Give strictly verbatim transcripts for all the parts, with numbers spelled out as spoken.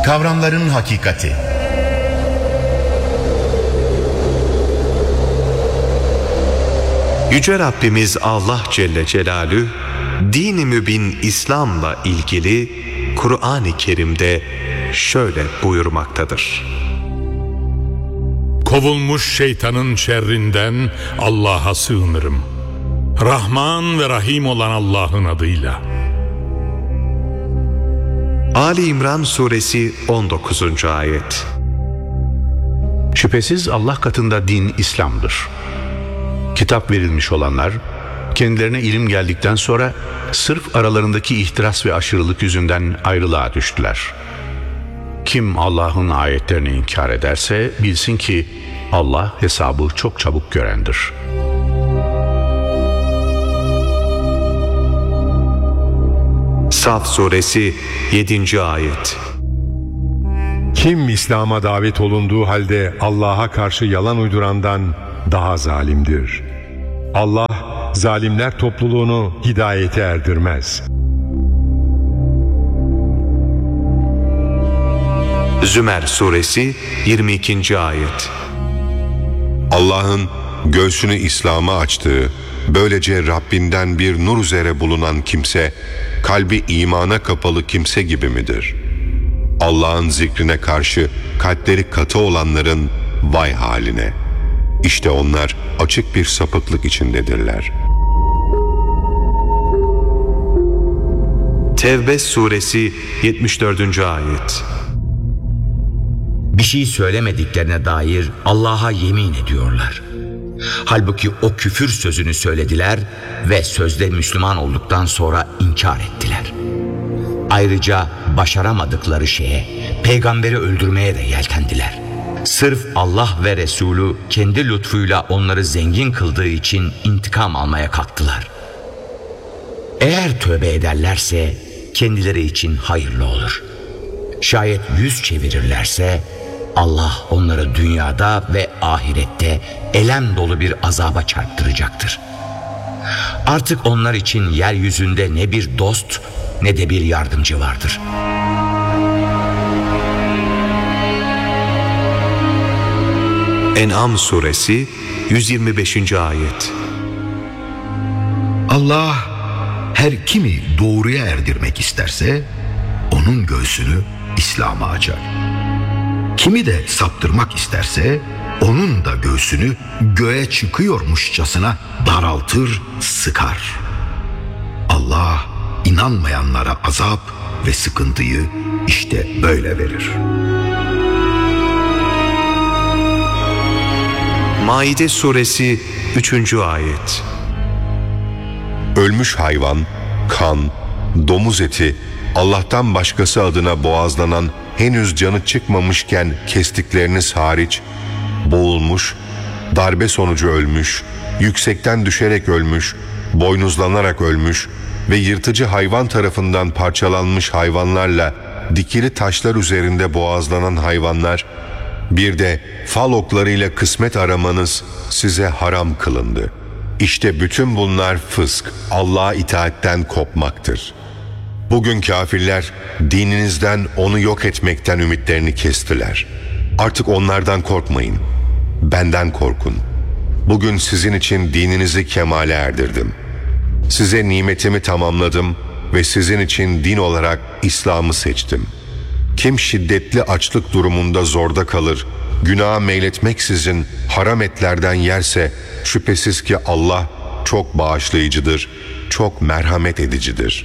Kavramların hakikati. Yüce Rabbimiz Allah Celle Celaluhu, din-i mübin İslam'la ilgili Kur'an-ı Kerim'de şöyle buyurmaktadır. Kovulmuş şeytanın şerrinden Allah'a sığınırım. Rahman ve Rahim olan Allah'ın adıyla. Ali İmran Suresi on dokuzuncu ayet. Şüphesiz Allah katında din İslam'dır. Kitap verilmiş olanlar, kendilerine ilim geldikten sonra sırf aralarındaki ihtiras ve aşırılık yüzünden ayrılığa düştüler. Kim Allah'ın ayetlerini inkar ederse bilsin ki Allah hesabı çok çabuk görendir. Saf Suresi yedinci ayet. Kim İslam'a davet olunduğu halde Allah'a karşı yalan uydurandan daha zalimdir. Allah zalimler topluluğunu hidayete erdirmez. Zümer Suresi yirmi ikinci ayet. Allah'ın göğsünü İslam'a açtığı, böylece Rabbinden bir nur üzere bulunan kimse, kalbi imana kapalı kimse gibi midir? Allah'ın zikrine karşı kalpleri katı olanların vay haline. İşte onlar açık bir sapıklık içindedirler. Tevbe Suresi yetmiş dördüncü ayet. Bir şey söylemediklerine dair Allah'a yemin ediyorlar. Halbuki o küfür sözünü söylediler ve sözde Müslüman olduktan sonra inkar ettiler. Ayrıca başaramadıkları şeye, peygamberi öldürmeye de yeltendiler. Sırf Allah ve Resulü kendi lütfuyla onları zengin kıldığı için intikam almaya kalktılar. Eğer tövbe ederlerse kendileri için hayırlı olur. Şayet yüz çevirirlerse Allah onları dünyada ve ahirette elem dolu bir azaba çarptıracaktır. Artık onlar için yeryüzünde ne bir dost ne de bir yardımcı vardır. En'am Suresi yüz yirmi beşinci ayet. Allah her kimi doğruya erdirmek isterse onun göğsünü İslam'a açar. Kimi de saptırmak isterse onun da göğsünü göğe çıkıyormuşçasına daraltır, sıkar. Allah inanmayanlara azap ve sıkıntıyı işte böyle verir. Maide Suresi üçüncü ayet. Ölmüş hayvan, kan, domuz eti, Allah'tan başkası adına boğazlanan, henüz canı çıkmamışken kestikleriniz hariç, boğulmuş, darbe sonucu ölmüş, yüksekten düşerek ölmüş, boynuzlanarak ölmüş ve yırtıcı hayvan tarafından parçalanmış hayvanlarla dikili taşlar üzerinde boğazlanan hayvanlar, bir de fal oklarıyla kısmet aramanız size haram kılındı. İşte bütün bunlar fısk, Allah'a itaatten kopmaktır. Bugün kafirler dininizden onu yok etmekten ümitlerini kestiler. Artık onlardan korkmayın, benden korkun. Bugün sizin için dininizi kemale erdirdim. Size nimetimi tamamladım ve sizin için din olarak İslam'ı seçtim. Kim şiddetli açlık durumunda zorda kalır, günaha meyletmeksizin haram etlerden yerse, şüphesiz ki Allah çok bağışlayıcıdır, çok merhamet edicidir.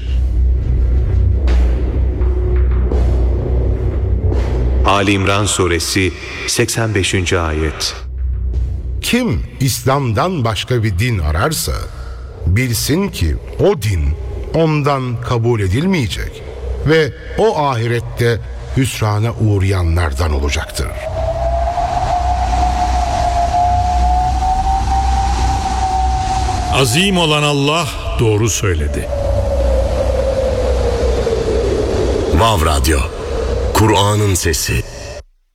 Ali İmran Suresi seksen beşinci ayet. Kim İslam'dan başka bir din ararsa bilsin ki o din ondan kabul edilmeyecek ve o ahirette hüsrana uğrayanlardan olacaktır. Azim olan Allah doğru söyledi. Vav Radyo, Kur'an'ın sesi.